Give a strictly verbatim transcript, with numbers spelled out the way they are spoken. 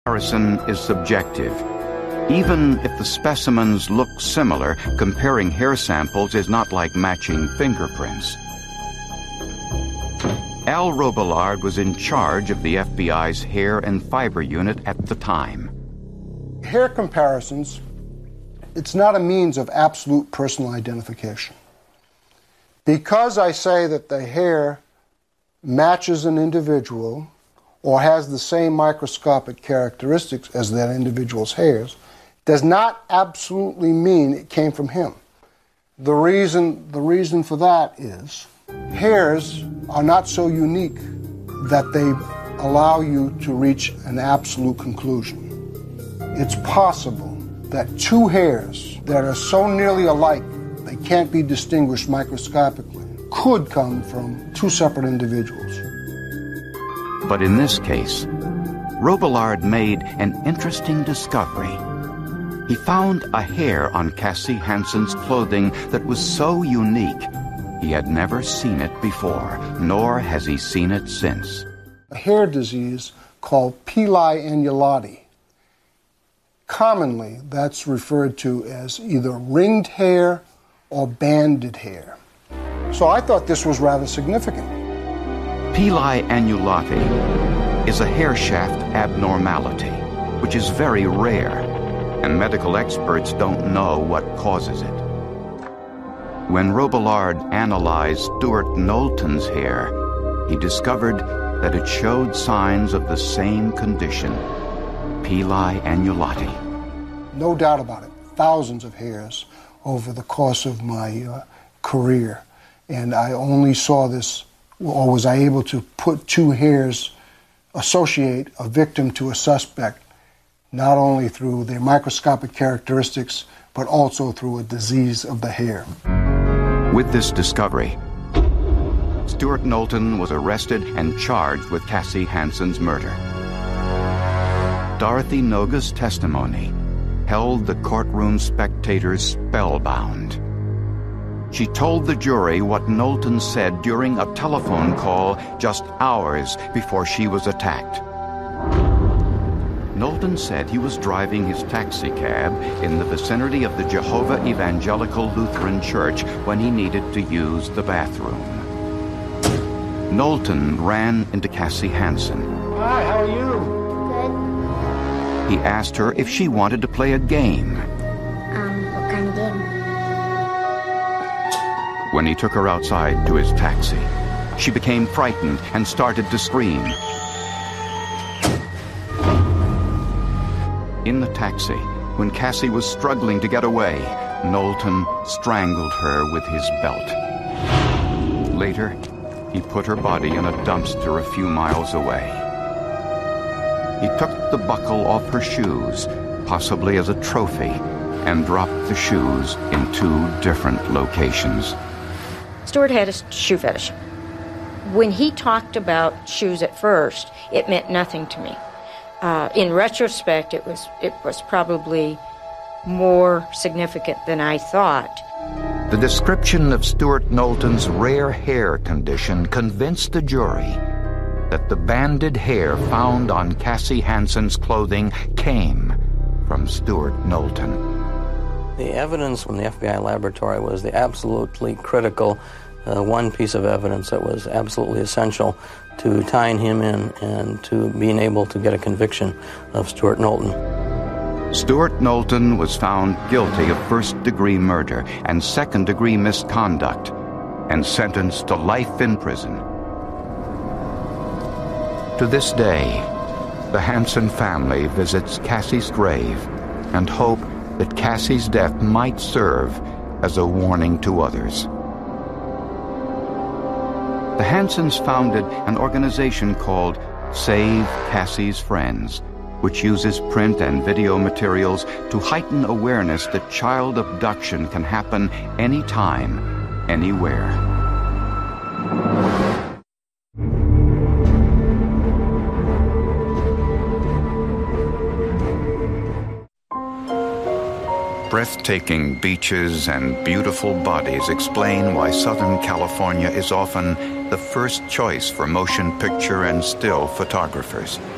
Comparison is subjective. Even if the specimens look similar, comparing hair samples is not like matching fingerprints. Al Robillard was in charge of the F B I's hair and fiber unit at the time. Hair comparisons, it's not a means of absolute personal identification. Because I say that the hair matches an individual or has the same microscopic characteristics as that individual's hairs, does not absolutely mean it came from him. The reason, the reason for that is hairs are not so unique that they allow you to reach an absolute conclusion. It's possible that two hairs that are so nearly alike they can't be distinguished microscopically could come from two separate individuals. But in this case, Robillard made an interesting discovery. He found a hair on Cassie Hansen's clothing that was so unique he had never seen it before, nor has he seen it since. A hair disease called Pili annulati. Commonly, that's referred to as either ringed hair or banded hair. So I thought this was rather significant. Pili annulati is a hair shaft abnormality, which is very rare, and medical experts don't know what causes it. When Robillard analyzed Stuart Knowlton's hair, he discovered that it showed signs of the same condition, Pili annulati. No doubt about it, thousands of hairs over the course of my uh, career, and I only saw this, or was I able to put two hairs, associate a victim to a suspect, not only through their microscopic characteristics, but also through a disease of the hair. With this discovery, Stuart Knowlton was arrested and charged with Cassie Hansen's murder. Dorothy Noga's testimony held the courtroom spectators spellbound. She told the jury what Knowlton said during a telephone call just hours before she was attacked. Knowlton said he was driving his taxi cab in the vicinity of the Jehovah Evangelical Lutheran Church when he needed to use the bathroom. Knowlton ran into Cassie Hansen. Hi, how are you? He asked her if she wanted to play a game. Um, what kind of game? When he took her outside to his taxi, she became frightened and started to scream. In the taxi, when Cassie was struggling to get away, Knowlton strangled her with his belt. Later, he put her body in a dumpster a few miles away. He took the buckle off her shoes, possibly as a trophy, and dropped the shoes in two different locations. Stuart had a shoe fetish. When he talked about shoes at first, it meant nothing to me. Uh, in retrospect, it was it was probably more significant than I thought. The description of Stuart Knowlton's rare hair condition convinced the jury that the banded hair found on Cassie Hansen's clothing came from Stuart Knowlton. The evidence from the F B I laboratory was the absolutely critical uh, one piece of evidence that was absolutely essential to tying him in and to being able to get a conviction of Stuart Knowlton. Stuart Knowlton was found guilty of first-degree murder and second-degree misconduct and sentenced to life in prison. To this day, the Hansen family visits Cassie's grave and hope that Cassie's death might serve as a warning to others. The Hansens founded an organization called Save Cassie's Friends, which uses print and video materials to heighten awareness that child abduction can happen anytime, anywhere. Breathtaking beaches and beautiful bodies explain why Southern California is often the first choice for motion picture and still photographers.